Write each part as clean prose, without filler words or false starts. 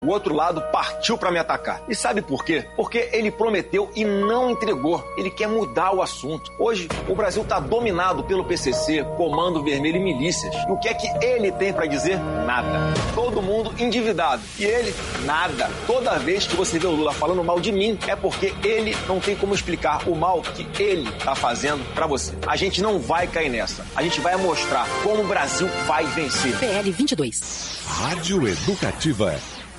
O outro lado partiu para me atacar. E sabe por quê? Porque ele prometeu e não entregou. Ele quer mudar o assunto. Hoje, o Brasil está dominado pelo PCC, Comando Vermelho e milícias. E o que é que ele tem para dizer? Nada. Todo mundo endividado. E ele, nada. Toda vez que você vê o Lula falando mal de mim, é porque ele não tem como explicar o mal que ele está fazendo para você. A gente não vai cair nessa. A gente vai mostrar como o Brasil vai vencer. PL 22. Rádio Educativa.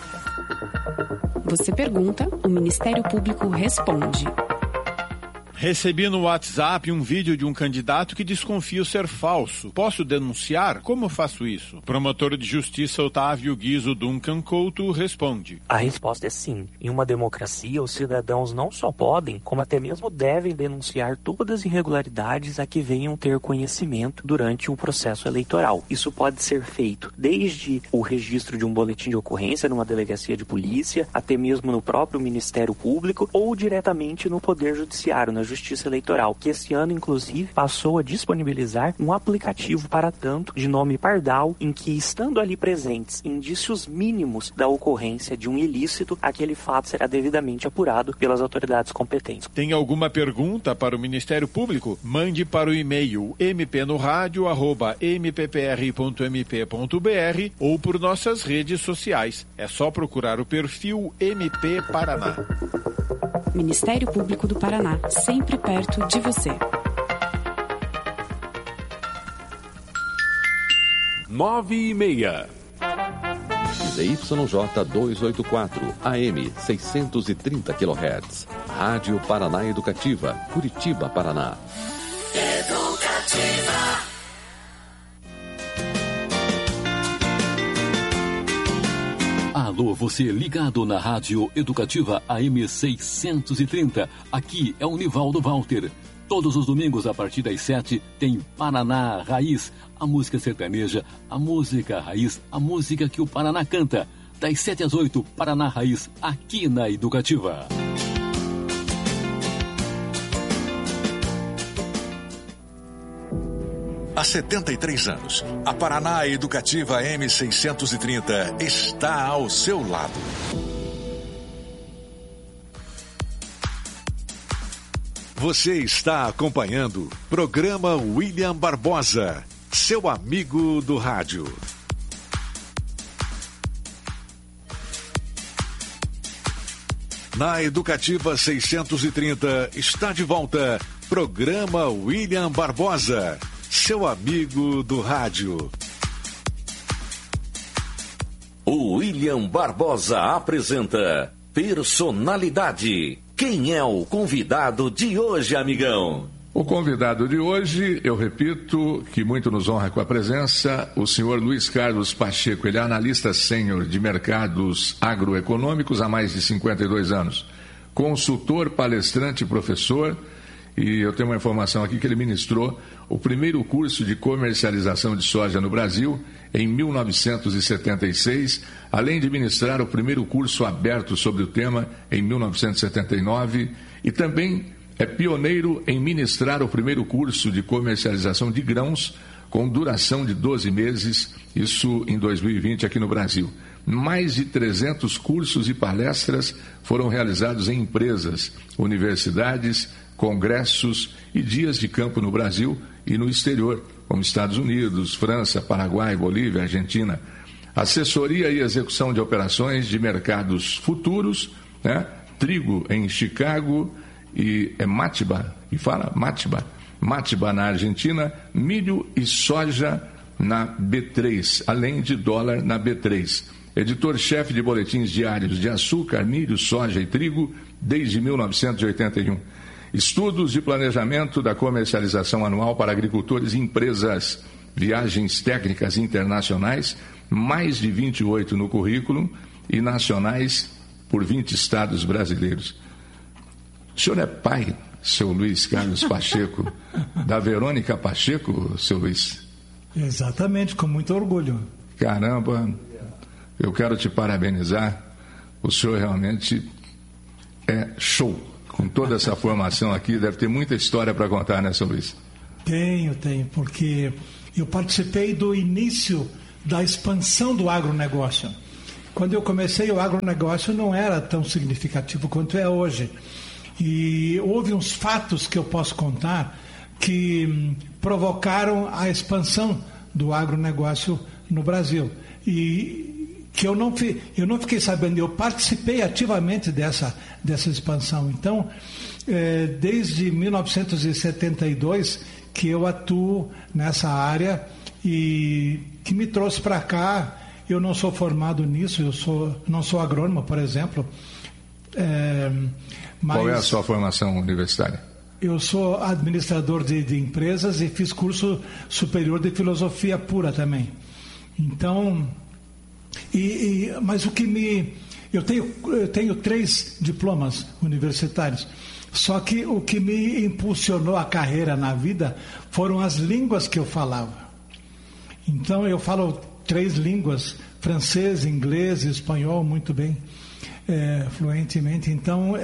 Você pergunta, o Ministério Público responde. Recebi no WhatsApp um vídeo de um candidato que desconfio ser falso. Posso denunciar? Como faço isso? Promotor de Justiça Otávio Guizo Duncan Couto responde. A resposta é sim. Em uma democracia, os cidadãos não só podem, como até mesmo devem denunciar todas as irregularidades a que venham ter conhecimento durante o processo eleitoral. Isso pode ser feito desde o registro de um boletim de ocorrência numa delegacia de polícia, até mesmo no próprio Ministério Público ou diretamente no Poder Judiciário, na Justiça Eleitoral, que esse ano, inclusive, passou a disponibilizar um aplicativo para tanto de nome Pardal, em que, estando ali presentes indícios mínimos da ocorrência de um ilícito, aquele fato será devidamente apurado pelas autoridades competentes. Tem alguma pergunta para o Ministério Público? Mande para o e-mail mpnoradio@mppr.mp.br ou por nossas redes sociais. É só procurar o perfil MP Paraná. Ministério Público do Paraná, sempre perto de você. 9:30. ZYJ 284, AM 630 kHz. Rádio Paraná Educativa, Curitiba, Paraná. Educativa. Alô, você ligado na Rádio Educativa AM 630. Aqui é o Nivaldo Walter. Todos os domingos, a partir das 7, tem Paraná Raiz, a música sertaneja, a música raiz, a música que o Paraná canta. Das 7 às 8, Paraná Raiz, aqui na Educativa. Há 73 anos, a Paraná Educativa M630 está ao seu lado. Você está acompanhando o programa William Barbosa, seu amigo do rádio. Na Educativa 630 está de volta, programa William Barbosa, seu amigo do rádio. O William Barbosa apresenta Personalidade. Quem é o convidado de hoje, amigão? O convidado de hoje, eu repito, que muito nos honra com a presença, o senhor Luiz Carlos Pacheco. Ele é analista sênior de mercados agroeconômicos há mais de 52 anos. Consultor, palestrante e professor. E eu tenho uma informação aqui que ele ministrou o primeiro curso de comercialização de soja no Brasil em 1976, além de ministrar o primeiro curso aberto sobre o tema em 1979 e também é pioneiro em ministrar o primeiro curso de comercialização de grãos com duração de 12 meses, isso em 2020 aqui no Brasil. Mais de 300 cursos e palestras foram realizados em empresas, universidades, congressos e dias de campo no Brasil e no exterior, como Estados Unidos, França, Paraguai, Bolívia, Argentina. Assessoria e execução de operações de mercados futuros, né? Trigo em Chicago e Matiba, Matiba na Argentina, milho e soja na B3, além de dólar na B3. Editor-chefe de boletins diários de açúcar, milho, soja e trigo desde 1981. Estudos de planejamento da comercialização anual para agricultores e empresas, viagens técnicas internacionais, mais de 28 no currículo e nacionais por 20 estados brasileiros. O senhor é pai, seu Luiz Carlos Pacheco, da Verônica Pacheco, seu Luiz? Exatamente, com muito orgulho. Caramba, eu quero te parabenizar, o senhor realmente é show. Com toda essa formação aqui, deve ter muita história para contar, né, seu Luiz? Tenho, porque eu participei do início da expansão do agronegócio. Quando eu comecei, o agronegócio não era tão significativo quanto é hoje. E houve uns fatos que eu posso contar que provocaram a expansão do agronegócio no Brasil. E que eu não fiquei sabendo, eu participei ativamente dessa expansão. Então, desde 1972 que eu atuo nessa área e que me trouxe para cá. Eu não sou formado nisso, não sou agrônomo, por exemplo. Mas qual é a sua formação universitária? Eu sou administrador de empresas e fiz curso superior de filosofia pura também. Então, mas eu tenho 3 diplomas universitários. Só que o que me impulsionou a carreira na vida foram as línguas que eu falava. Então, eu falo 3 línguas, francês, inglês e espanhol, muito bem, fluentemente. Então,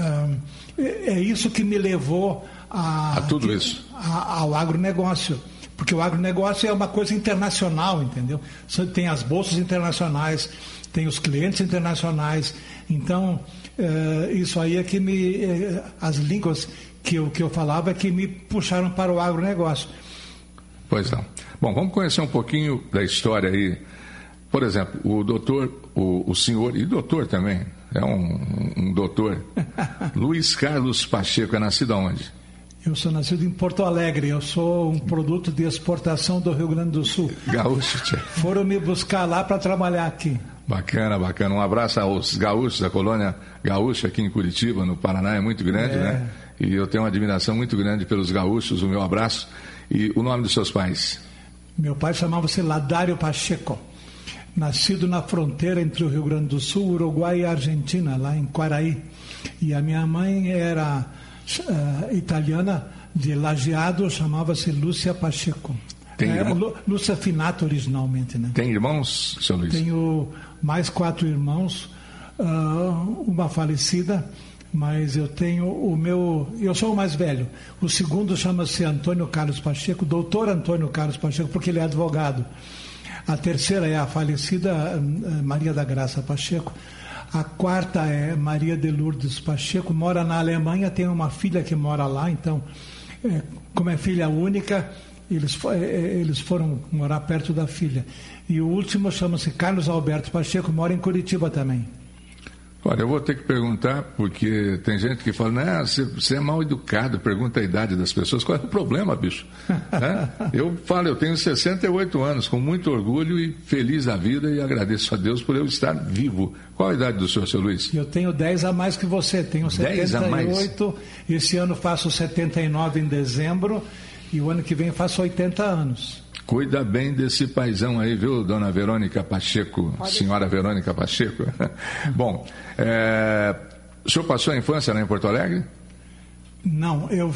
é isso que me levou a tudo isso, ao agronegócio. Porque o agronegócio é uma coisa internacional, entendeu? Tem as bolsas internacionais, tem os clientes internacionais. Então, isso aí é que as línguas que eu falava é que me puxaram para o agronegócio. Pois não. Bom, vamos conhecer um pouquinho da história aí. Por exemplo, o doutor, o senhor, e doutor também, é um doutor, Luiz Carlos Pacheco, é nascido aonde? Eu sou nascido em Porto Alegre, eu sou um produto de exportação do Rio Grande do Sul. Gaúcho, tia. Foram me buscar lá para trabalhar aqui. Bacana, bacana. Um abraço aos gaúchos, da colônia gaúcha aqui em Curitiba, no Paraná, é muito grande, né? E eu tenho uma admiração muito grande pelos gaúchos, o meu abraço. E o nome dos seus pais? Meu pai chamava-se Ladário Pacheco, nascido na fronteira entre o Rio Grande do Sul, Uruguai e Argentina, lá em Quaraí. E a minha mãe era italiana, de Lajeado, chamava-se Lúcia Pacheco. Lúcia Finato originalmente, né? Tem irmãos, seu Luiz? Tenho mais 4 irmãos, uma falecida, mas eu tenho eu sou o mais velho. O segundo chama-se Antônio Carlos Pacheco, doutor Antônio Carlos Pacheco, porque ele é advogado. A terceira é a falecida Maria da Graça Pacheco. A quarta é Maria de Lourdes Pacheco, mora na Alemanha, tem uma filha que mora lá, então, como é filha única, eles foram morar perto da filha. E o último chama-se Carlos Alberto Pacheco, mora em Curitiba também. Olha, eu vou ter que perguntar, porque tem gente que fala, né, você é mal educado, pergunta a idade das pessoas. Qual é o problema, bicho? Eu falo, eu tenho 68 anos, com muito orgulho e feliz da vida, e agradeço a Deus por eu estar vivo. Qual a idade do senhor, seu Luiz? Eu tenho 10 a mais que você, tenho 78, esse ano faço 79 em dezembro, e o ano que vem faço 80 anos. Cuida bem desse paizão aí, viu, dona Verônica Pacheco, senhora Verônica Pacheco. Bom, o senhor passou a infância lá em Porto Alegre? Não, eu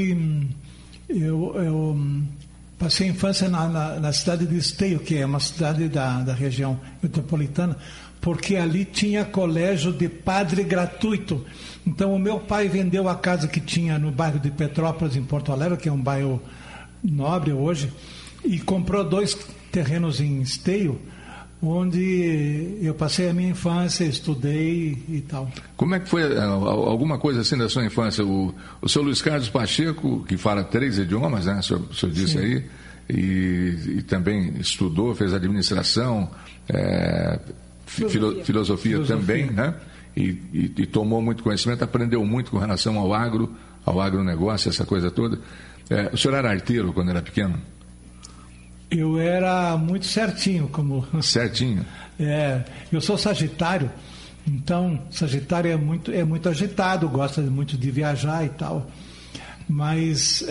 passei a infância na cidade de Esteio, que é uma cidade da região metropolitana, porque ali tinha colégio de padre gratuito. Então o meu pai vendeu a casa que tinha no bairro de Petrópolis, em Porto Alegre, que é um bairro nobre hoje, e comprou 2 terrenos em Esteio, onde eu passei a minha infância, estudei e tal. Como é que foi alguma coisa assim da sua infância? O senhor Luiz Carlos Pacheco, que fala 3 idiomas, né? O senhor disse aí, e também estudou, fez administração, filosofia também, né? E tomou muito conhecimento, aprendeu muito com relação ao agronegócio, essa coisa toda. O senhor era arteiro quando era pequeno? Eu era muito certinho, Certinho? Eu sou Sagitário, então Sagitário é muito agitado, gosta muito de viajar e tal. Mas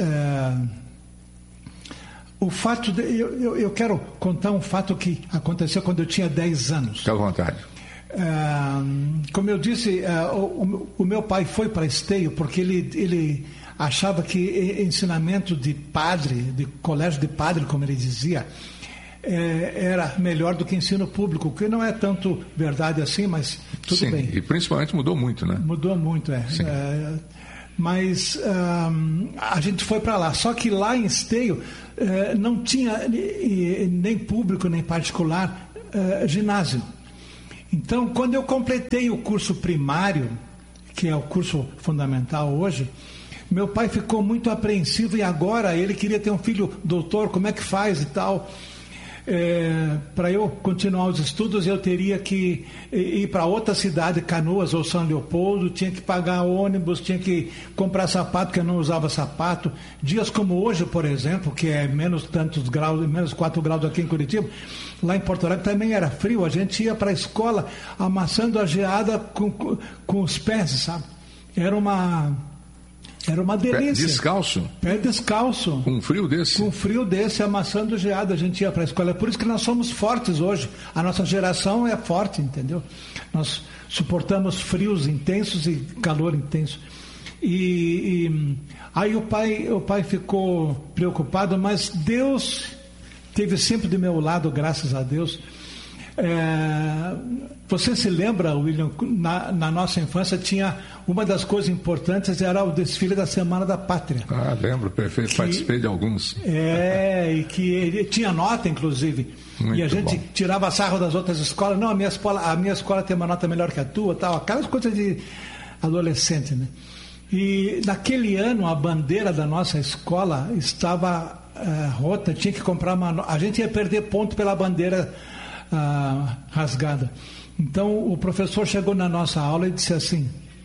o fato eu quero contar um fato que aconteceu quando eu tinha 10 anos. Fique à vontade. Como eu disse, o meu pai foi para Esteio porque ele achava que ensinamento de padre, de colégio de padre, como ele dizia, era melhor do que ensino público, que não é tanto verdade assim, mas tudo bem. Sim, e principalmente mudou muito, né? Mudou muito, mas a gente foi para lá. Só que lá em Esteio não tinha nem público, nem particular, ginásio. Então, quando eu completei o curso primário, que é o curso fundamental hoje, meu pai ficou muito apreensivo e agora ele queria ter um filho doutor, como é que faz e tal. Para eu continuar os estudos, eu teria que ir para outra cidade, Canoas ou São Leopoldo, tinha que pagar ônibus, tinha que comprar sapato, porque eu não usava sapato. Dias como hoje, por exemplo, que é menos tantos graus, menos 4 graus aqui em Curitiba, lá em Porto Alegre também era frio, a gente ia para a escola amassando a geada com os pés, sabe? Era uma delícia. Descalço? Pé descalço. Com frio desse? Com frio desse, amassando geada, a gente ia para a escola. É por isso que nós somos fortes hoje. A nossa geração é forte, entendeu? Nós suportamos frios intensos e calor intenso. Aí o pai ficou preocupado, mas Deus esteve sempre do meu lado, graças a Deus. Você se lembra, William, na nossa infância tinha uma das coisas importantes, era o desfile da Semana da Pátria. Lembro, perfeito, participei de alguns. E que tinha nota, inclusive. Muito e a gente bom. tirava sarro das outras escolas. Não, a minha escola tem uma nota melhor que a tua, tal, aquelas coisas de adolescente, né? E naquele ano a bandeira da nossa escola estava rota, tinha que comprar a gente ia perder ponto pela bandeira rasgada. Então o professor chegou na nossa aula e disse assim: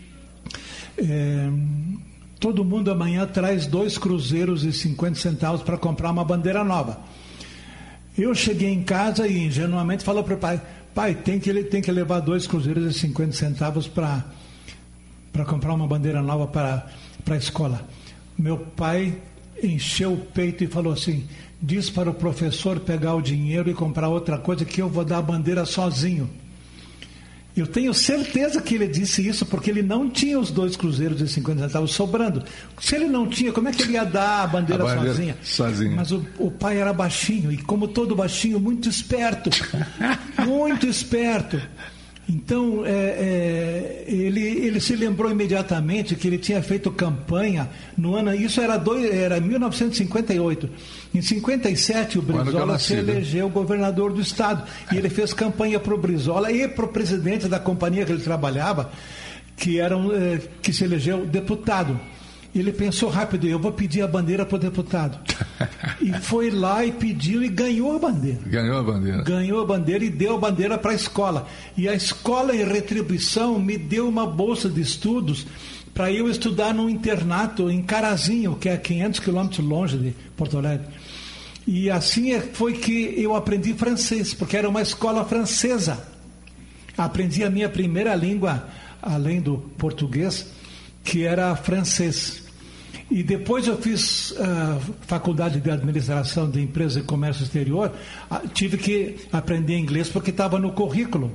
todo mundo amanhã traz 2 cruzeiros e 50 centavos para comprar uma bandeira nova. Eu cheguei em casa e ingenuamente falou para o pai, tem que levar 2 cruzeiros e 50 centavos para comprar uma bandeira nova para a escola. Meu pai encheu o peito e falou assim: diz para o professor pegar o dinheiro e comprar outra coisa, que eu vou dar a bandeira sozinho. Eu tenho certeza que ele disse isso porque ele não tinha os 2 cruzeiros de 50 centavos sobrando. Se ele não tinha, como é que ele ia dar a bandeira sozinha? Mas o pai era baixinho, e como todo baixinho, muito esperto. Muito esperto. Então, ele se lembrou imediatamente que ele tinha feito campanha no ano... Isso era 1958. Em 57, o Brizola se elegeu governador do estado. E ele fez campanha para o Brizola e para o presidente da companhia que ele trabalhava, que se elegeu deputado. Ele pensou rápido: eu vou pedir a bandeira para o deputado. E foi lá e pediu e ganhou a bandeira. Ganhou a bandeira e deu a bandeira para a escola. E a escola, em retribuição, me deu uma bolsa de estudos para eu estudar num internato em Carazinho, que é 500 quilômetros longe de Porto Alegre. E assim foi que eu aprendi francês, porque era uma escola francesa. Aprendi a minha primeira língua, além do português, que era francês. E depois eu fiz faculdade de administração de empresas e comércio exterior. Tive que aprender inglês porque estava no currículo.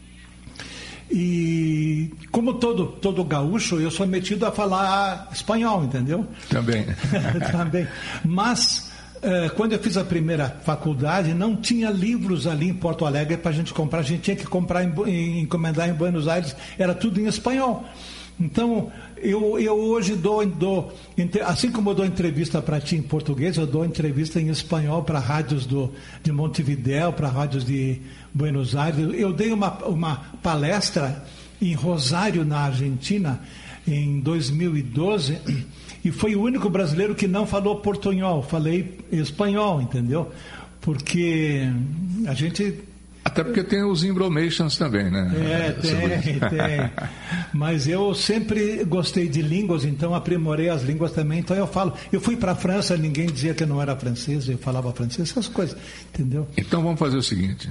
E como todo gaúcho, eu sou metido a falar espanhol, entendeu? Também. Também. Mas quando eu fiz a primeira faculdade, não tinha livros ali em Porto Alegre para a gente comprar. A gente tinha que comprar encomendar em Buenos Aires. Era tudo em espanhol. Então, eu hoje assim como eu dou entrevista para ti em português, eu dou entrevista em espanhol para rádios de Montevidéu, para rádios de Buenos Aires. Eu dei uma palestra em Rosário, na Argentina, em 2012, e foi o único brasileiro que não falou portunhol. Falei espanhol, entendeu? Porque a gente... Até porque tem os embromations também, né? Tem. Mas eu sempre gostei de línguas, então aprimorei as línguas também. Então eu fui para a França, ninguém dizia que eu não era francês, eu falava francês, essas coisas, entendeu? Então vamos fazer o seguinte,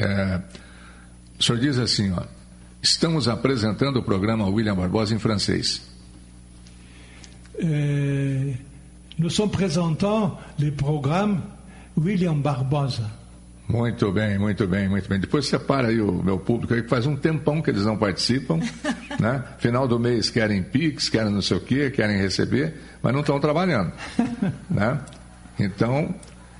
o senhor diz assim, estamos apresentando o programa William Barbosa em francês. Nous sommes présentant le programme William Barbosa. Muito bem. Depois separa aí o meu público aí, que faz um tempão que eles não participam, né? Final do mês querem Pix, querem não sei o quê, querem receber, mas não estão trabalhando, né? Então,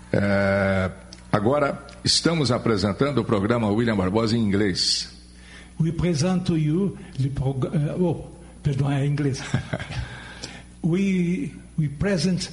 agora estamos apresentando o programa William Barbosa em inglês. We present to you the program... perdão, é inglês. We present...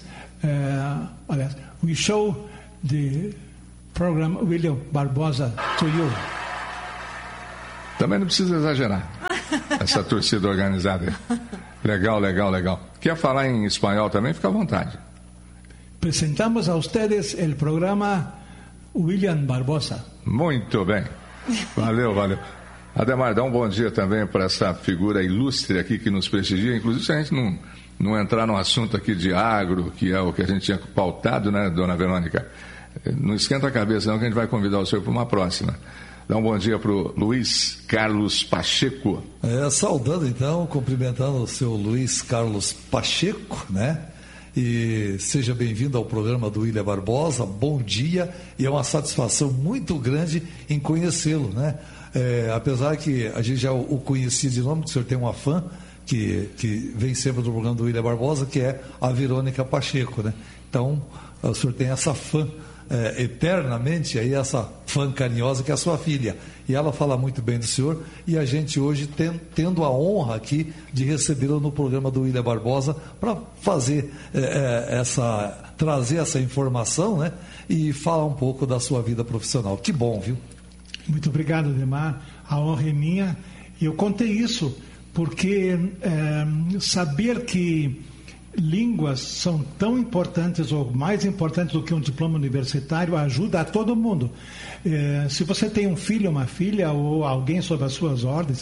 we show the... program William Barbosa to you. Também não precisa exagerar. Essa torcida organizada. Legal. Quer falar em espanhol também? Fica à vontade. Apresentamos a ustedes o programa William Barbosa. Muito bem. Valeu. Ademar, dá um bom dia também para essa figura ilustre aqui que nos prestigia. Inclusive, se a gente não entrar num assunto aqui de agro, que é o que a gente tinha pautado, né, dona Verônica? Não esquenta a cabeça, não, que a gente vai convidar o senhor para uma próxima. Dá um bom dia para o Luiz Carlos Pacheco. Saudando, então, cumprimentando o seu Luiz Carlos Pacheco, né? E seja bem-vindo ao programa do William Barbosa. Bom dia, e é uma satisfação muito grande em conhecê-lo, né? Apesar que a gente já o conhecia de nome, que o senhor tem uma fã que vem sempre no programa do William Barbosa, que é a Verônica Pacheco, né? Então, o senhor tem essa fã eternamente, aí essa fã carinhosa que é a sua filha, e ela fala muito bem do senhor, e a gente hoje tendo a honra aqui de recebê-la no programa do William Barbosa para fazer trazer essa informação, né, e falar um pouco da sua vida profissional. Que bom, viu? Muito obrigado, Ademar. A honra é minha. Eu contei isso porque saber que línguas são tão importantes ou mais importantes do que um diploma universitário ajuda a todo mundo. Se você tem um filho ou uma filha ou alguém sob as suas ordens,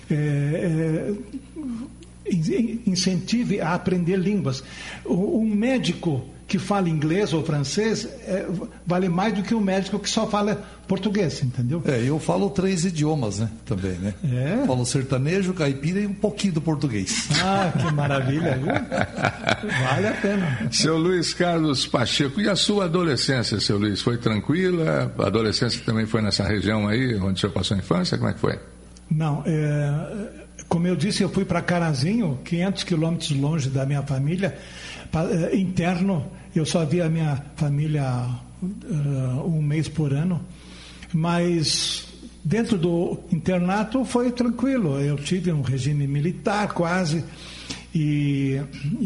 incentive a aprender línguas. Um médico que fala inglês ou francês vale mais do que um médico que só fala português, entendeu? Eu falo 3 idiomas, né? Também, né? Falo sertanejo, caipira e um pouquinho do português. Ah, que maravilha, viu? Vale a pena. Seu Luiz Carlos Pacheco, e a sua adolescência, seu Luiz, foi tranquila? A adolescência também foi nessa região aí, onde o senhor passou a infância? Como é que foi? Não, como eu disse, eu fui para Carazinho, 500 quilômetros longe da minha família, interno. Eu só via a minha família um mês por ano, mas dentro do internato foi tranquilo. Eu tive um regime militar quase, em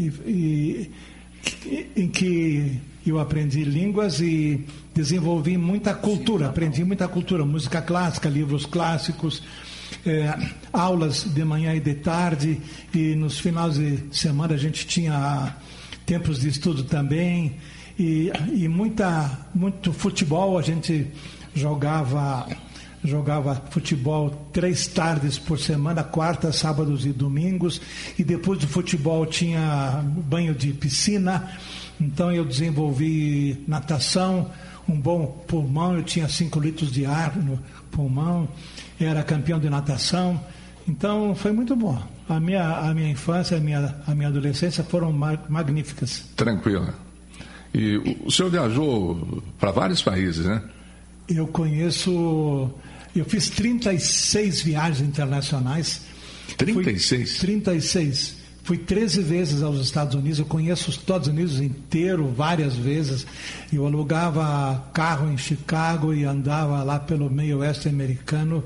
que eu aprendi línguas e desenvolvi muita cultura. Aprendi muita cultura, música clássica, livros clássicos, aulas de manhã e de tarde, e nos finais de semana a gente tinha tempos de estudo também, e muito futebol. A gente jogava futebol 3 tardes por semana, quartas, sábados e domingos, e depois do futebol tinha banho de piscina. Então eu desenvolvi natação, um bom pulmão, eu tinha 5 litros de ar no pulmão, era campeão de natação. Então foi muito bom. A minha infância, a minha adolescência foram magníficas. Tranquilo. E o senhor viajou para vários países, né? Eu fiz 36 viagens internacionais. 36? 36. Fui 13 vezes aos Estados Unidos. Eu conheço os Estados Unidos inteiro várias vezes. Eu alugava carro em Chicago e andava lá pelo meio oeste americano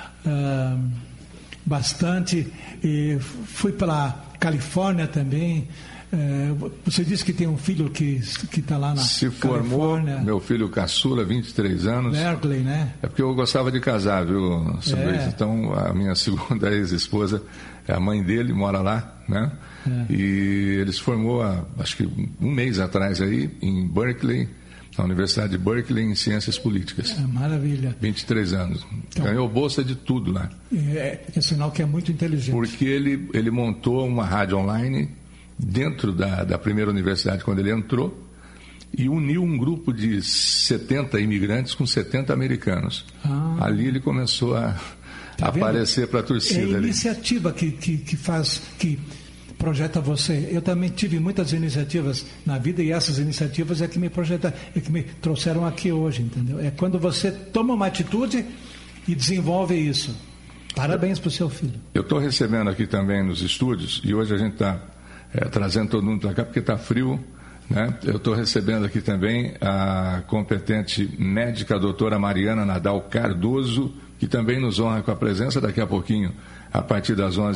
bastante. E fui pela Califórnia também. Você disse que tem um filho que está lá na formou, Califórnia. Meu filho caçula, 23 anos. Berkeley, né? É porque eu gostava de casar, viu, seu Luiz? Então, a minha segunda ex-esposa é a mãe dele, mora lá, né? E ele se formou, acho que um mês atrás aí, em Berkeley, na Universidade de Berkeley, em Ciências Políticas. Maravilha. 23 anos. Então, ganhou bolsa de tudo lá. É sinal que é muito inteligente. Porque ele montou uma rádio online dentro da primeira universidade, quando ele entrou, e uniu um grupo de 70 imigrantes com 70 americanos. Ali ele começou a aparecer para a torcida. É a iniciativa que projeta você. Eu também tive muitas iniciativas na vida, e essas iniciativas é que me trouxeram aqui hoje, entendeu? É quando você toma uma atitude e desenvolve isso. Parabéns para o seu filho. Eu estou recebendo aqui também nos estúdios, e hoje a gente está trazendo todo mundo para cá porque está frio, né? Eu estou recebendo aqui também a competente médica, a doutora Mariana Nadal Cardoso, que também nos honra com a presença. Daqui a pouquinho, a partir das 11,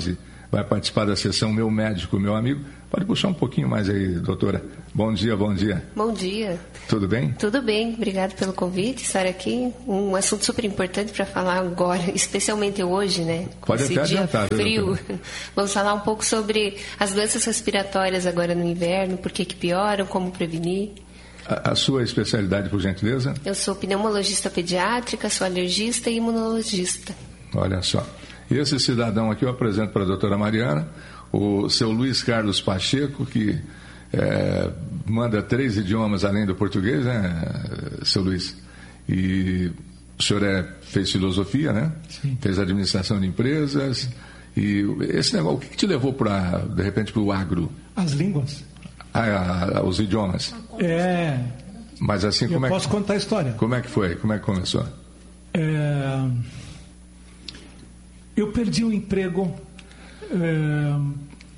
vai participar da sessão Meu Médico, Meu Amigo. Pode puxar um pouquinho mais aí, doutora. Bom dia, bom dia. Bom dia. Tudo bem? Tudo bem, obrigado pelo convite, estar aqui. Um assunto super importante para falar agora, especialmente hoje, né? Pode até adiantar. Frio. Vamos falar um pouco sobre as doenças respiratórias agora no inverno, por que pioram, como prevenir. A sua especialidade, por gentileza? Eu sou pneumologista pediátrica, sou alergista e imunologista. Olha só. E esse cidadão aqui eu apresento para a doutora Mariana, o seu Luiz Carlos Pacheco, que manda 3 idiomas além do português, né, seu Luiz? E o senhor fez filosofia, né? Sim. Fez administração de empresas. E esse negócio, o que te levou, de repente, para o agro? As línguas. Os idiomas. Mas assim, eu posso contar a história. Como é que foi? Como é que começou? Eu perdi um emprego em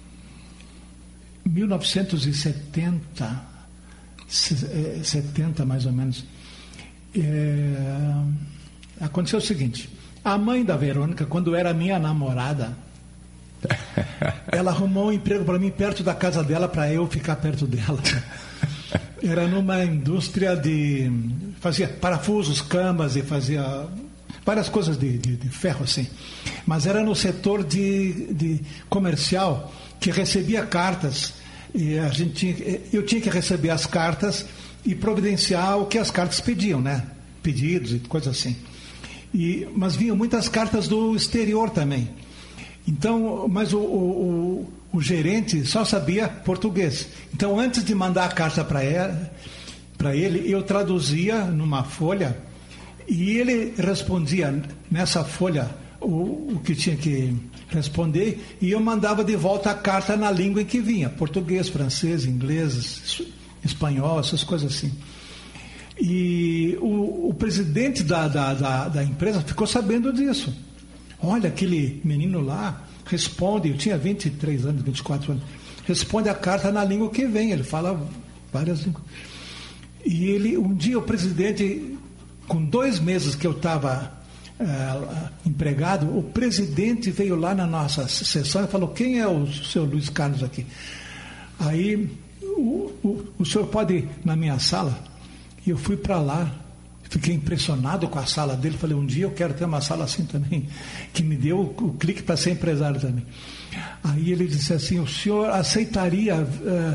1970 mais ou menos. Aconteceu o seguinte: a mãe da Verônica, quando era minha namorada, ela arrumou um emprego para mim perto da casa dela, para eu ficar perto dela. Era numa indústria fazia parafusos, camas e fazia várias coisas de ferro assim. Mas era no setor de comercial, que recebia cartas, e eu tinha que receber as cartas e providenciar o que as cartas pediam, né? Pedidos e coisas assim. Mas vinham muitas cartas do exterior também. Então, mas o gerente só sabia português. Então, antes de mandar a carta para ele, eu traduzia numa folha e ele respondia nessa folha o que tinha que responder, e eu mandava de volta a carta na língua em que vinha: português, francês, inglês, espanhol, essas coisas assim. E o presidente da empresa ficou sabendo disso. Olha, aquele menino lá responde, eu tinha 23 anos, 24 anos, responde a carta na língua que vem, ele fala várias línguas. E um dia o presidente, com 2 meses que eu estava empregado, o presidente veio lá na nossa sessão e falou: quem é o seu Luiz Carlos aqui? Aí, o senhor pode ir na minha sala? E eu fui para lá, fiquei impressionado com a sala dele, falei: um dia eu quero ter uma sala assim também, que me deu o clique para ser empresário também. Aí ele disse assim: o senhor aceitaria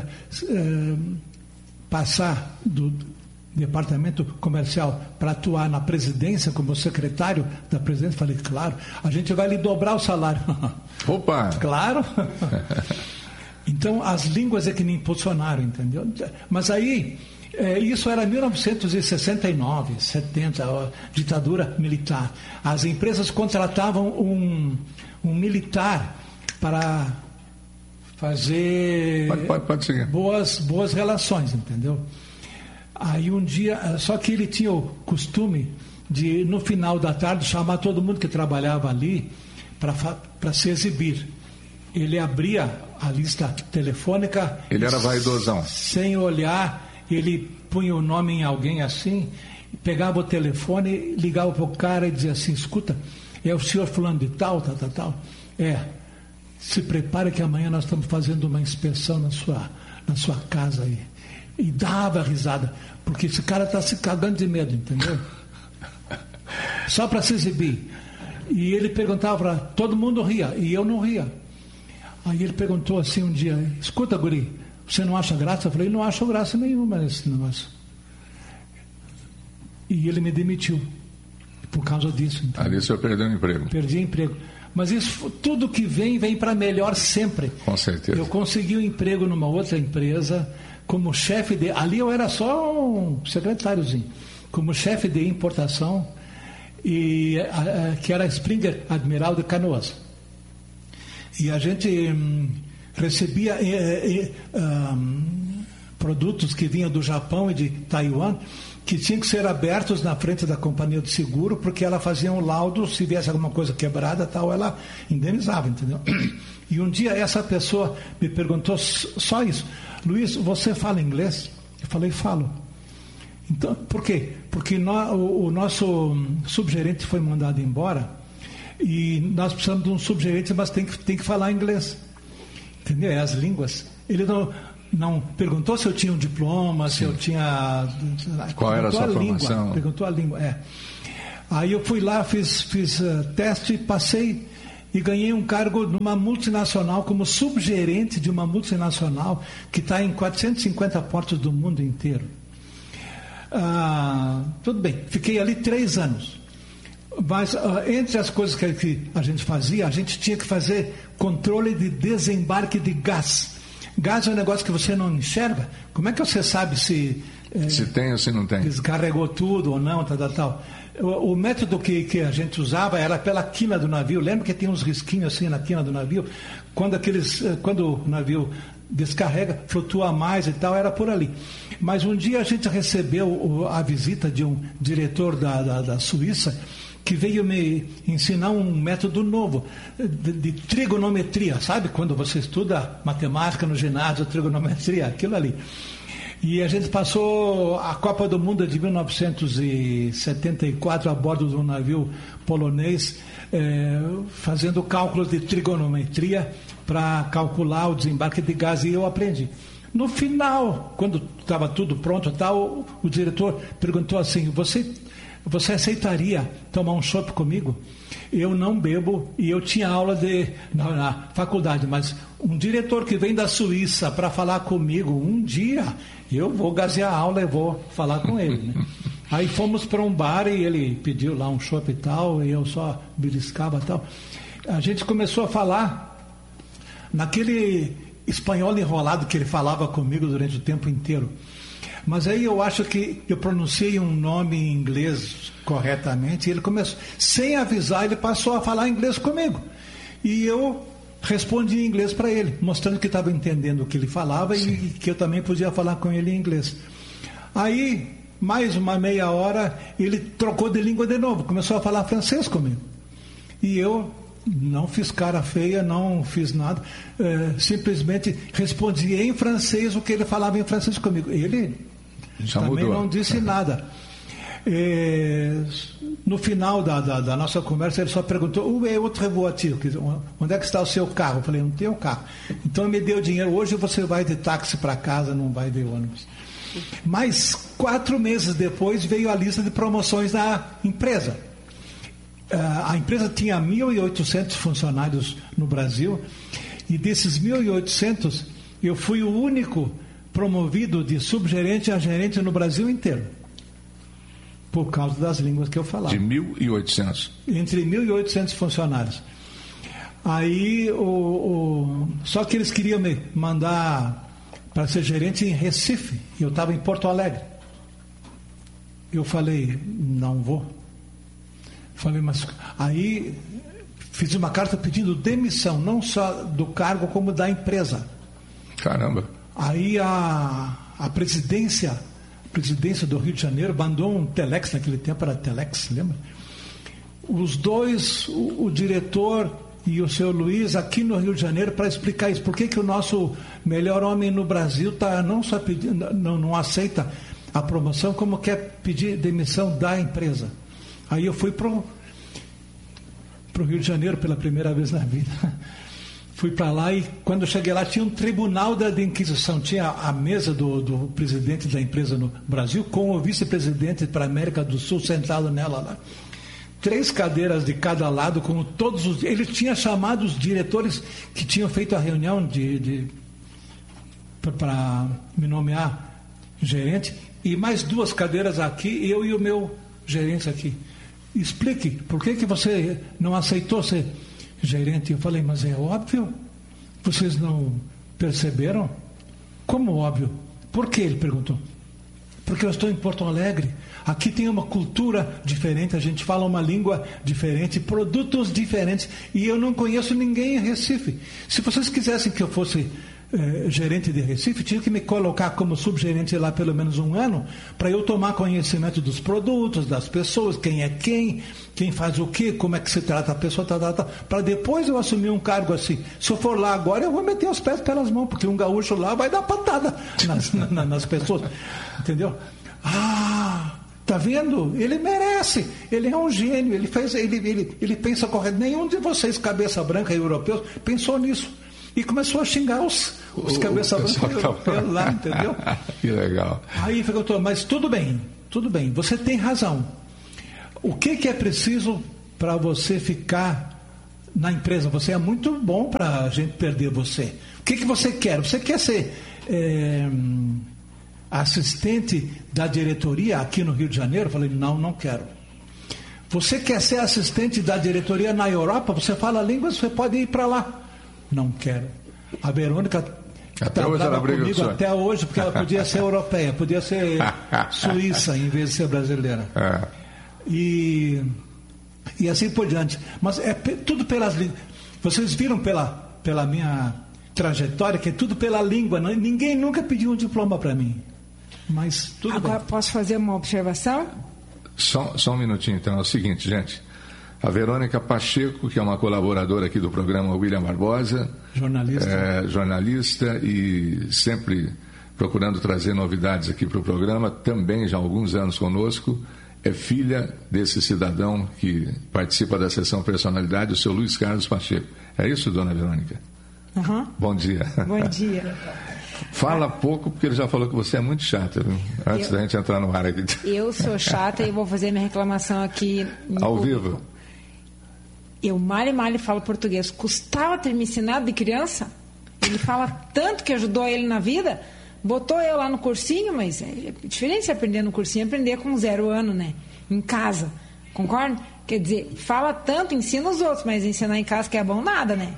passar do departamento comercial para atuar na presidência como secretário da presidência? Falei: claro, a gente vai lhe dobrar o salário. Opa! Claro! Então as línguas é que me impulsionaram, entendeu? Mas aí, isso era 1969, 70, a ditadura militar. As empresas contratavam um militar para fazer pode seguir. boas relações, entendeu? Aí um dia, só que ele tinha o costume de, no final da tarde, chamar todo mundo que trabalhava ali para se exibir. Ele abria a lista telefônica. Ele era vaidosão. Sem olhar, ele punha o nome em alguém assim, pegava o telefone, ligava para o cara e dizia assim: escuta, é o senhor fulano de tal. Se prepare que amanhã nós estamos fazendo uma inspeção na sua casa aí. E dava risada, porque esse cara está se cagando de medo, entendeu? Só para se exibir. E ele perguntava para todo mundo, ria, e eu não ria. Aí ele perguntou assim um dia: escuta, guri, você não acha graça? Eu falei: não acho graça nenhuma nesse negócio. E ele me demitiu por causa disso. Entendeu? Ali o senhor perdeu o emprego. Perdi emprego. Mas isso, tudo que vem para melhor sempre. Com certeza. Eu consegui um emprego numa outra empresa como chefe de... Ali eu era só um secretáriozinho. Como chefe de importação, que era Springer Admiral de Canoas. E a gente recebia produtos que vinham do Japão e de Taiwan, que tinham que ser abertos na frente da companhia de seguro, porque ela fazia um laudo, se viesse alguma coisa quebrada, tal, ela indenizava, entendeu? E um dia essa pessoa me perguntou só isso: Luiz, você fala inglês? Eu falei: falo. Então, por quê? Porque o nosso subgerente foi mandado embora e nós precisamos de um subgerente, mas tem que falar inglês. Entendeu? É as línguas. Ele não perguntou se eu tinha um diploma, se eu tinha... Qual era a sua formação? Perguntou a língua, Aí eu fui lá, fiz teste, passei e ganhei um cargo numa multinacional, como subgerente de uma multinacional que está em 450 portos do mundo inteiro. Tudo bem, fiquei ali 3 anos. Mas entre as coisas que a gente fazia, a gente tinha que fazer controle de desembarque de gás. Gás é um negócio que você não enxerga. Como é que você sabe se tem ou se não tem? Descarregou tudo ou não, tal. O método que a gente usava era pela quina do navio. Lembra que tem uns risquinhos assim na quina do navio? Quando o navio descarrega, flutua mais e tal, era por ali. Mas um dia a gente recebeu a visita de um diretor da Suíça, que veio me ensinar um método novo de trigonometria, sabe? Quando você estuda matemática no ginásio, trigonometria, aquilo ali. E a gente passou a Copa do Mundo de 1974 a bordo de um navio polonês, fazendo cálculos de trigonometria para calcular o desembarque de gás, e eu aprendi. No final, quando estava tudo pronto, o diretor perguntou assim: você aceitaria tomar um chopp comigo? Eu não bebo e eu tinha aula na faculdade, mas um diretor que vem da Suíça para falar comigo, um dia eu vou gazear a aula e vou falar com ele, né? Aí fomos para um bar e ele pediu lá um chopp e tal, e eu só beliscava e tal. A gente começou a falar naquele espanhol enrolado que ele falava comigo durante o tempo inteiro. Mas aí eu acho que eu pronunciei um nome em inglês corretamente, e ele começou, sem avisar, ele passou a falar inglês comigo. E eu respondi em inglês para ele, mostrando que estava entendendo o que ele falava e que eu também podia falar com ele em inglês. Aí, mais uma meia hora, ele trocou de língua de novo, começou a falar francês comigo. E eu não fiz cara feia, não fiz nada, simplesmente respondi em francês o que ele falava em francês comigo. Ele já também mudou. Não disse nada. No final da nossa conversa, ele só perguntou: où est votre voiture? Onde é que está o seu carro? Eu falei: não tenho carro. Então ele me deu dinheiro. Hoje você vai de táxi para casa, não vai de ônibus. Mas 4 meses depois veio a lista de promoções da empresa. A empresa tinha 1.800 funcionários no Brasil, e desses 1.800 eu fui o único promovido de subgerente a gerente no Brasil inteiro, por causa das línguas que eu falava. De 1.800? Entre 1.800 funcionários. Aí, só que eles queriam me mandar para ser gerente em Recife, e eu estava em Porto Alegre. Eu falei: não vou. Falei, mas aí fiz uma carta pedindo demissão, não só do cargo, como da empresa. Caramba! Aí a presidência do Rio de Janeiro mandou um telex, naquele tempo era telex, lembra? Os dois, o diretor e o seu Luiz, aqui no Rio de Janeiro, para explicar isso. Por que o nosso melhor homem no Brasil não só pedindo, não aceita a promoção, como quer pedir demissão da empresa. Aí eu fui para o Rio de Janeiro pela primeira vez na vida. Fui para lá, e quando eu cheguei lá tinha um tribunal da Inquisição. Tinha a mesa do presidente da empresa no Brasil, com o vice-presidente para a América do Sul sentado nela lá. 3 cadeiras de cada lado, com todos os... Ele tinha chamado os diretores que tinham feito a reunião para me nomear gerente, e mais 2 cadeiras aqui, eu e o meu gerente aqui. Explique, por que você não aceitou ser gerente? Eu falei: mas é óbvio, vocês não perceberam? Como óbvio? Por que? Ele perguntou. Porque eu estou em Porto Alegre, aqui tem uma cultura diferente, a gente fala uma língua diferente, produtos diferentes, e eu não conheço ninguém em Recife. Se vocês quisessem que eu fosse gerente de Recife, tinha que me colocar como subgerente lá pelo menos 1 ano, para eu tomar conhecimento dos produtos, das pessoas, quem é quem faz o quê, como é que se trata a pessoa, para depois eu assumir um cargo assim. Se eu for lá agora, eu vou meter os pés pelas mãos, porque um gaúcho lá vai dar patada nas pessoas, entendeu? Tá vendo? Ele merece. Ele é um gênio. Ele pensa correto. Nenhum de vocês, cabeça branca europeus, pensou nisso. E começou a xingar os cabeça branca europeus lá, entendeu? Que legal. Aí ficou, mas tudo bem. Você tem razão. O que é preciso para você ficar na empresa? Você é muito bom para a gente perder você. O que você quer? Você quer ser assistente da diretoria aqui no Rio de Janeiro? Eu falei, não quero. Você quer ser assistente da diretoria na Europa? Você fala línguas, você pode ir para lá. Não quero. A Verônica trabalhava comigo até hoje, porque ela podia ser europeia, podia ser suíça em vez de ser brasileira. E assim por diante. Mas é tudo pelas línguas. Vocês viram pela minha trajetória que é tudo pela língua. Ninguém nunca pediu um diploma para mim. Mas tudo Agora, bem. Posso fazer uma observação? Só um minutinho, então. É o seguinte, gente. A Verônica Pacheco, que é uma colaboradora aqui do programa William Barbosa. Jornalista e sempre procurando trazer novidades aqui para o programa. Também já há alguns anos conosco. É filha desse cidadão que participa da sessão Personalidade, o seu Luiz Carlos Pacheco. É isso, dona Verônica? Uhum. Bom dia. Bom dia. Fala pouco, porque ele já falou que você é muito chata, viu? Antes da gente entrar no ar aqui. Eu sou chata e vou fazer minha reclamação aqui ao vivo. Eu mal falo português. Custava ter me ensinado de criança? Ele fala tanto que ajudou ele na vida. Botou eu lá no cursinho, mas é diferente se aprender no cursinho, aprender com 0 ano, né? Em casa. Concorda? Quer dizer, fala tanto, ensina os outros, mas ensinar em casa que é bom nada, né?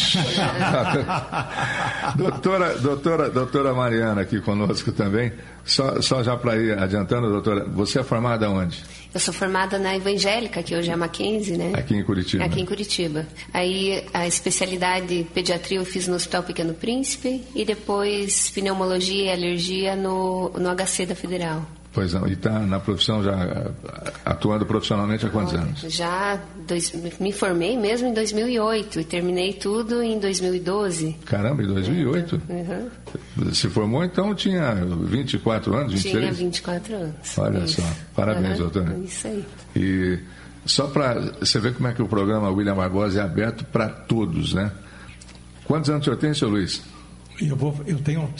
doutora Mariana aqui conosco também. Só já para ir adiantando, doutora, você é formada onde? Eu sou formada na Evangélica, que hoje é a Mackenzie, né? Aqui em Curitiba. Aqui em Curitiba. Aí a especialidade pediatria eu fiz no Hospital Pequeno Príncipe e depois pneumologia e alergia no HC da Federal. Pois não, e está na profissão já atuando profissionalmente há quantos anos? Já me formei mesmo em 2008 e terminei tudo em 2012. Caramba, em 2008? Uhum. Se formou, então tinha 24 anos, 23? Tinha 24 anos. Olha só, parabéns, doutora. Isso aí. E só para você ver como é que o programa William Barbosa é aberto para todos, né? Quantos anos o senhor tem, seu Luiz? Eu tenho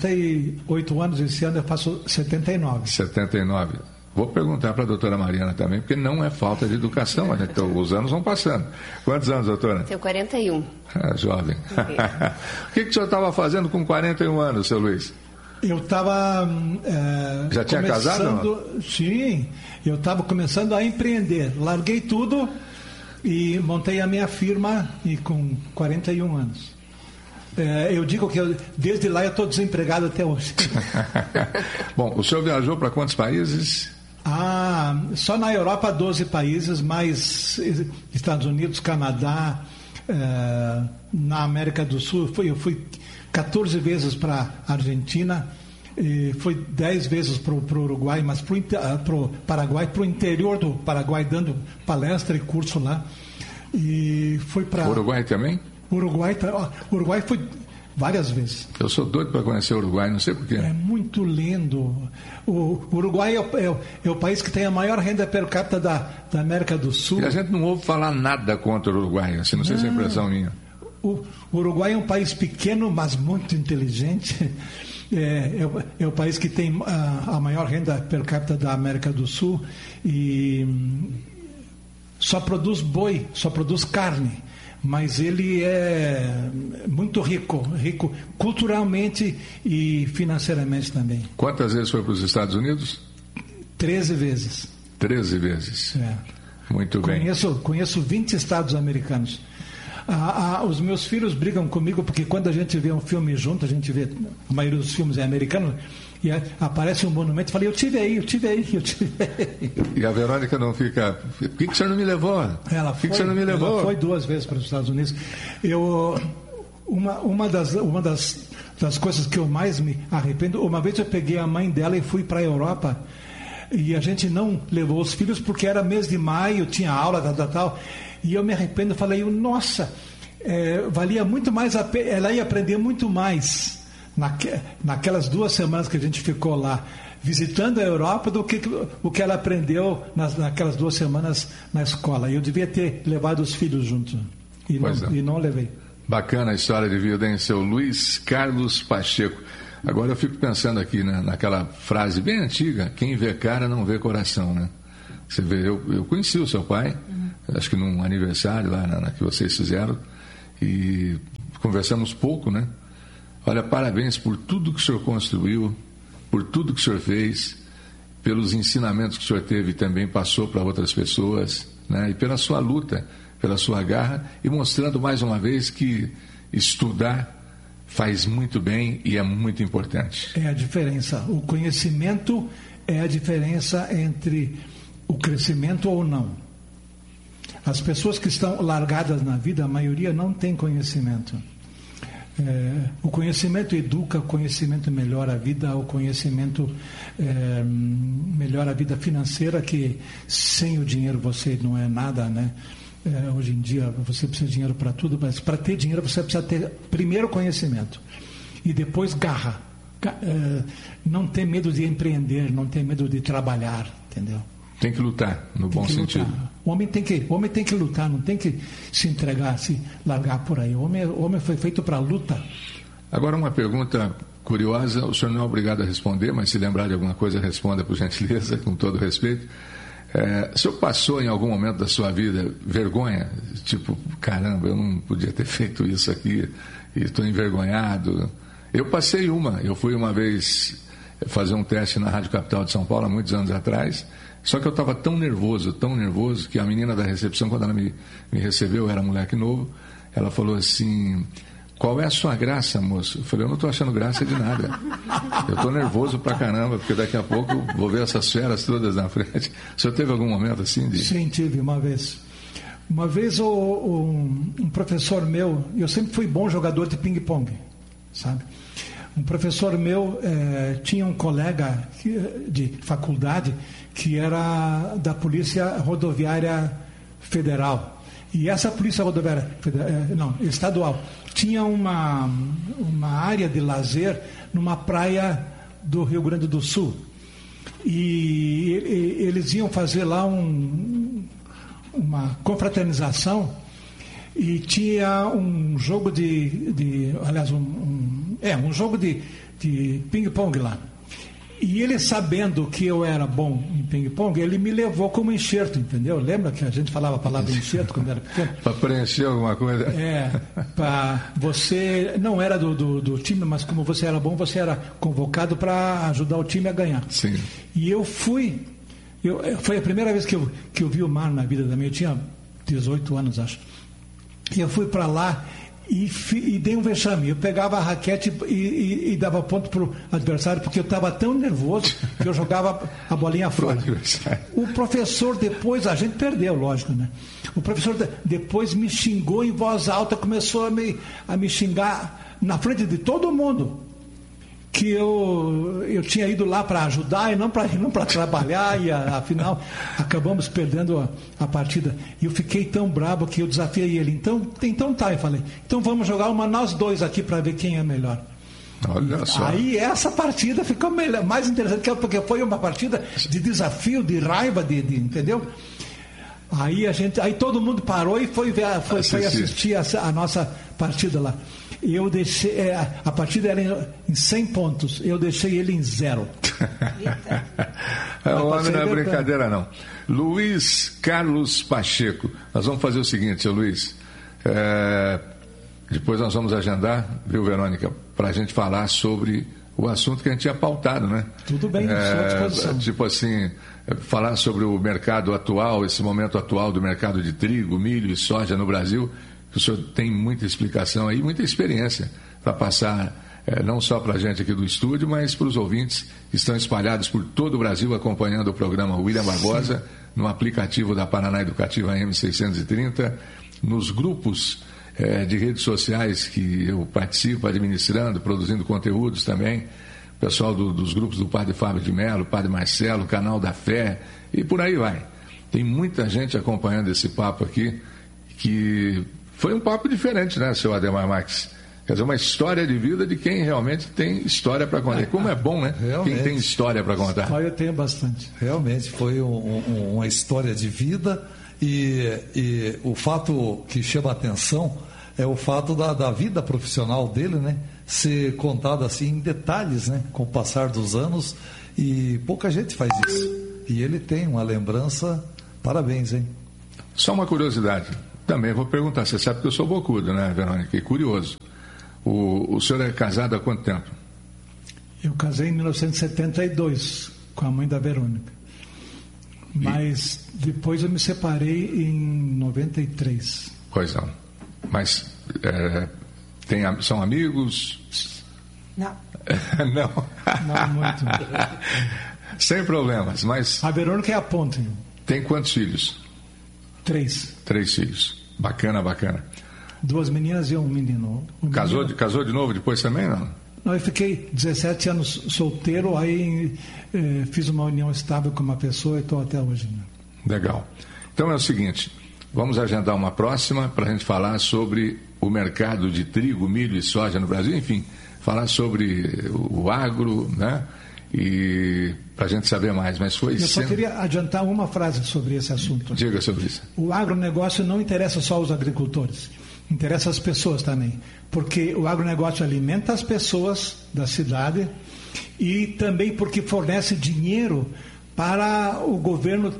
78 anos, esse ano eu faço 79. 79. Vou perguntar para a doutora Mariana também, porque não é falta de educação, mas então, os anos vão passando. Quantos anos, doutora? Tenho 41. Jovem. O que o senhor estava fazendo com 41 anos, seu Luiz? Eu estava... Já tinha casado? Sim, eu estava começando a empreender. Larguei tudo e montei a minha firma e com 41 anos. Eu digo que desde lá eu estou desempregado até hoje. Bom, o senhor viajou para quantos países? Só na Europa 12 países, mais Estados Unidos, Canadá, na América do Sul. Eu fui 14 vezes para a Argentina, fui 10 vezes para o Uruguai, mas para o Paraguai, para o interior do Paraguai, dando palestra e curso lá. E fui para... Uruguai também? Uruguai foi várias vezes. Eu sou doido para conhecer o Uruguai, não sei porquê. É muito lindo. O Uruguai é o país que tem a maior renda per capita da América do Sul. E a gente não ouve falar nada contra o Uruguai, assim, não sei se é impressão minha. O Uruguai é um país pequeno, mas muito inteligente. É o país que tem a maior renda per capita da América do Sul e só produz boi, só produz carne. Mas ele é muito rico culturalmente e financeiramente também. Quantas vezes foi para os Estados Unidos? 13 vezes. 13 vezes? Muito bem. Conheço 20 estados americanos. Os meus filhos brigam comigo porque quando a gente vê um filme junto, a gente vê, a maioria dos filmes é americano, e aparece um monumento, eu falei, eu tive aí. E a Verônica não fica, por que o senhor não me levou? Ela foi 2 vezes para os Estados Unidos. Uma das coisas que eu mais me arrependo, uma vez eu peguei a mãe dela e fui para a Europa, e a gente não levou os filhos porque era mês de maio, tinha aula, tal, e eu me arrependo, falei, nossa, valia muito mais a pena, ela ia aprender muito mais naquelas 2 semanas que a gente ficou lá. visitando a Europa do que o que ela aprendeu naquelas 2 semanas na escola. Eu devia ter levado os filhos juntos e não levei. Bacana a história de vida, hein? Seu Luiz Carlos Pacheco. Agora eu fico pensando aqui, né, naquela frase bem antiga: quem vê cara não vê coração, né? Você vê, eu conheci o seu pai, acho que num aniversário lá que vocês fizeram, e conversamos pouco, né? Olha, parabéns por tudo que o senhor construiu, por tudo que o senhor fez, pelos ensinamentos que o senhor teve e também passou para outras pessoas, né? E pela sua luta, pela sua garra, e mostrando mais uma vez que estudar faz muito bem e é muito importante. É a diferença. O conhecimento é a diferença entre o crescimento ou não. As pessoas que estão largadas na vida, a maioria não tem conhecimento. O conhecimento educa, o conhecimento melhora a vida, o conhecimento melhora a vida financeira, que sem o dinheiro você não é nada, né? Hoje em dia você precisa de dinheiro para tudo, mas para ter dinheiro você precisa ter primeiro conhecimento e depois garra. Não ter medo de empreender, não ter medo de trabalhar, entendeu? Tem que lutar, no bom sentido. O homem tem que lutar, não tem que se entregar, se largar por aí. O homem foi feito para luta. Agora uma pergunta curiosa, o senhor não é obrigado a responder, mas se lembrar de alguma coisa, responda por gentileza, com todo respeito. O senhor passou em algum momento da sua vida vergonha? Tipo, caramba, eu não podia ter feito isso aqui e estou envergonhado. Eu passei eu fui uma vez fazer um teste na Rádio Capital de São Paulo, há muitos anos atrás, só que eu estava tão nervoso, que a menina da recepção, quando ela me recebeu, eu era moleque novo, ela falou assim: qual é a sua graça, moço? Eu falei: eu não estou achando graça de nada. Eu estou nervoso pra caramba, porque daqui a pouco eu vou ver essas feras todas na frente. O senhor teve algum momento assim? Sim, tive uma vez. Uma vez um professor meu, eu sempre fui bom jogador de ping-pong, sabe? Um professor meu tinha um colega de faculdade que era da Polícia Rodoviária Federal. E essa Polícia Rodoviária Estadual tinha uma área de lazer numa praia do Rio Grande do Sul. E eles iam fazer lá uma confraternização e tinha um jogo um jogo de ping-pong lá. E ele, sabendo que eu era bom em ping-pong, ele me levou como enxerto, entendeu? Lembra que a gente falava a palavra enxerto quando era pequeno? Para preencher alguma coisa? Você não era do time, mas como você era bom, você era convocado para ajudar o time a ganhar. Sim. E eu fui... foi a primeira vez que eu vi o mar na vida também. Eu tinha 18 anos, acho. E eu fui para lá e dei um vexame. Eu pegava a raquete e dava ponto para o adversário, porque eu estava tão nervoso que eu jogava a bolinha fora. O professor depois, a gente perdeu, lógico, né? O professor depois me xingou em voz alta, começou a me xingar na frente de todo mundo, que eu tinha ido lá para ajudar e não para trabalhar, e afinal acabamos perdendo a partida. E eu fiquei tão bravo que eu desafiei ele. Então tá, eu falei, então vamos jogar nós dois aqui para ver quem é melhor. Olha só. Aí essa partida ficou mais interessante, porque foi uma partida de desafio, de raiva, entendeu? Aí todo mundo parou e foi assistir a nossa partida lá. Eu deixei, a partida era em 100 pontos, eu deixei ele em 0. O homem não é brincadeira, não. Luiz Carlos Pacheco, nós vamos fazer o seguinte, seu Luiz, depois nós vamos agendar, viu, Verônica, para a gente falar sobre o assunto que a gente tinha pautado, né? Tudo bem, à sua disposição. Tipo assim, falar sobre o mercado atual, esse momento atual do mercado de trigo, milho e soja no Brasil, que o senhor tem muita explicação aí, muita experiência para passar, não só para a gente aqui do estúdio, mas para os ouvintes que estão espalhados por todo o Brasil acompanhando o programa William Barbosa, no aplicativo da Paraná Educativa M630, nos grupos de redes sociais que eu participo, administrando, produzindo conteúdos também, pessoal dos grupos do Padre Fábio de Mello, Padre Marcelo, Canal da Fé, e por aí vai. Tem muita gente acompanhando esse papo aqui, que foi um papo diferente, né, seu Ademar Marques? Quer dizer, uma história de vida de quem realmente tem história para contar. Como é bom, né? Realmente. Quem tem história para contar. História eu tenho bastante. Realmente foi uma história de vida e o fato que chama a atenção é o fato da vida profissional dele, né? Ser contada assim em detalhes, né? Com o passar dos anos, e pouca gente faz isso. E ele tem uma lembrança, parabéns, hein? Só uma curiosidade, também vou perguntar, você sabe que eu sou bocudo, né, Verônica? E curioso. O senhor é casado há quanto tempo? Eu casei em 1972 com a mãe da Verônica. Mas depois eu me separei em 93. Pois não. Mas são amigos? Não. Não. Não muito. Sem problemas, mas... A Verônica é a ponte. Tem quantos filhos? 3. 3 filhos. Bacana, bacana. 2 meninas e um menino. Casou de novo depois também, não? Não, eu fiquei 17 anos solteiro, aí fiz uma união estável com uma pessoa e estou até hoje. Né? Legal. Então é o seguinte, vamos agendar uma próxima para a gente falar sobre o mercado de trigo, milho e soja no Brasil, enfim, falar sobre o agro, né? E para a gente saber mais, mas foi... Eu só queria adiantar uma frase sobre esse assunto. Diga sobre isso. O agronegócio não interessa só os agricultores, interessa as pessoas também, porque o agronegócio alimenta as pessoas da cidade e também porque fornece dinheiro para o governo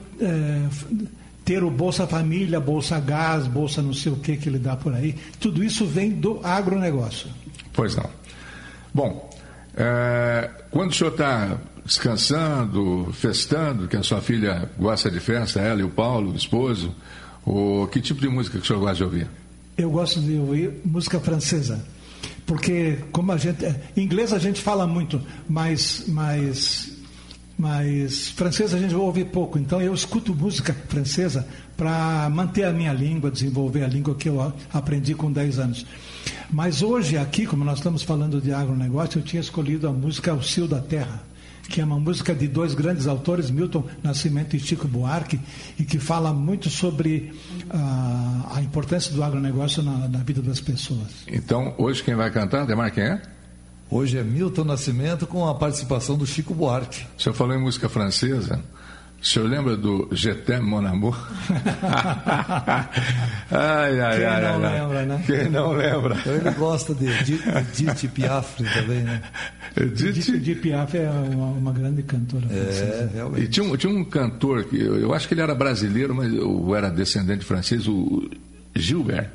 ter o Bolsa Família, Bolsa Gás, Bolsa não sei o que ele dá por aí. Tudo isso vem do agronegócio. Pois não. Bom, quando o senhor está descansando, festando, que a sua filha gosta de festa, ela e o Paulo, o esposo, que tipo de música que o senhor gosta de ouvir? Eu gosto de ouvir música francesa, porque como em inglês a gente fala muito, mas francesa a gente ouve pouco, então eu escuto música francesa para manter a minha língua, desenvolver a língua que eu aprendi com 10 anos. Mas hoje aqui, como nós estamos falando de agronegócio, eu tinha escolhido a música O Cio da Terra, que é uma música de 2 grandes autores, Milton Nascimento e Chico Buarque, e que fala muito sobre a importância do agronegócio na vida das pessoas. Então, hoje quem vai cantar, Ademar, quem é? Hoje é Milton Nascimento com a participação do Chico Buarque. O senhor falou em música francesa, o senhor lembra do Je t'aime mon amour? Quem não lembra, né? Quem não lembra? Então ele gosta de Edith Piaf também, né? Edith Piaf é uma grande cantora. Realmente. E tinha um cantor, que eu acho que ele era brasileiro, mas eu era descendente francês, o Gilbert,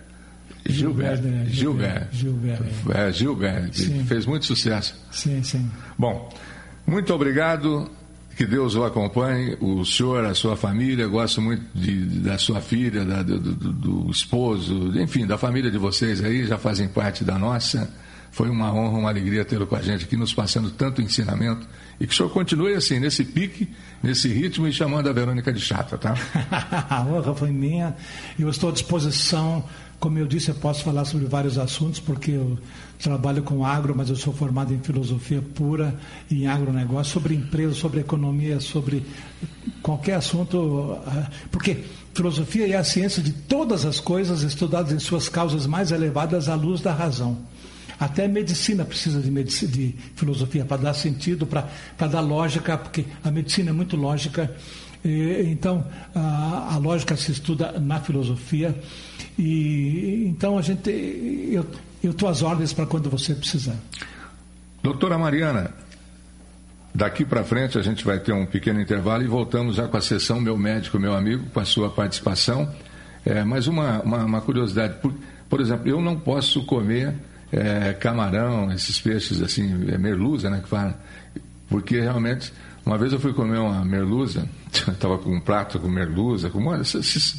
que fez muito sucesso. Sim. Bom, muito obrigado. Que Deus o acompanhe, o senhor, a sua família. Gosto muito da sua filha, do esposo, enfim, da família de vocês aí, já fazem parte da nossa. Foi uma honra, uma alegria tê-lo com a gente aqui, nos passando tanto ensinamento. E que o senhor continue assim, nesse pique, nesse ritmo, e chamando a Verônica de chata, tá? A honra foi minha. Eu estou à disposição. Como eu disse, eu posso falar sobre vários assuntos, porque eu trabalho com agro, mas eu sou formado em filosofia pura, em agronegócio, sobre empresa, sobre economia, sobre qualquer assunto, porque filosofia é a ciência de todas as coisas estudadas em suas causas mais elevadas à luz da razão. Até a medicina precisa de filosofia para dar sentido, para dar lógica, porque a medicina é muito lógica. Então, a lógica se estuda na filosofia. E então eu estou às ordens para quando você precisar. Doutora Mariana, daqui para frente a gente vai ter um pequeno intervalo e voltamos já com a sessão Meu Médico, Meu Amigo, com a sua participação. Mas uma curiosidade, por exemplo, eu não posso comer camarão, esses peixes assim, merluza, né, que fala, porque realmente, uma vez eu fui comer uma merluza, estava com um prato com merluza, com esses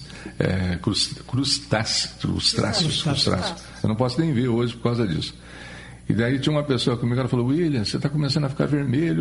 crustáceos. Eu não posso nem ver hoje por causa disso. E daí tinha uma pessoa comigo, ela falou: William, você está começando a ficar vermelho.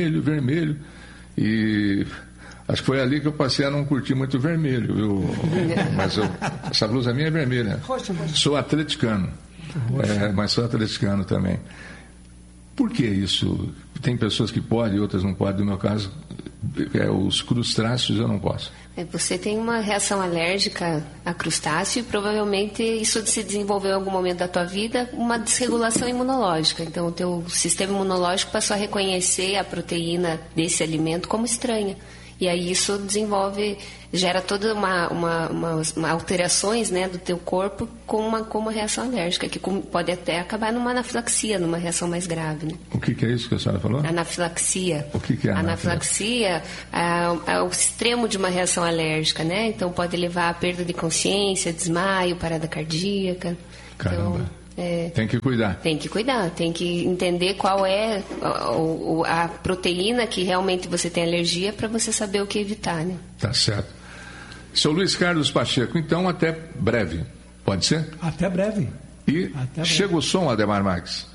E acho que foi ali que eu passei a não curtir muito vermelho, viu? Mas essa blusa minha é vermelha. Sou atleticano. Mas sou atleticano também. Por que isso? Tem pessoas que podem, outras não podem. No meu caso, os crustáceos eu não posso. Você tem uma reação alérgica a crustáceo e provavelmente isso se desenvolveu em algum momento da tua vida, uma desregulação imunológica. Então o teu sistema imunológico passou a reconhecer a proteína desse alimento como estranha. E aí isso gera toda uma alterações, né, do teu corpo com uma reação alérgica, que pode até acabar numa anafilaxia, numa reação mais grave. Né? O que é isso que a senhora falou? Anafilaxia. O que é anafilaxia? É o extremo de uma reação alérgica, né? Então pode levar à perda de consciência, desmaio, parada cardíaca. Caramba. Então, tem que cuidar. Tem que cuidar, tem que entender qual é a proteína que realmente você tem alergia para você saber o que evitar, né? Tá certo. Seu Luiz Carlos Pacheco, então até breve, pode ser? Até breve. E chega o som, Ademar Marques.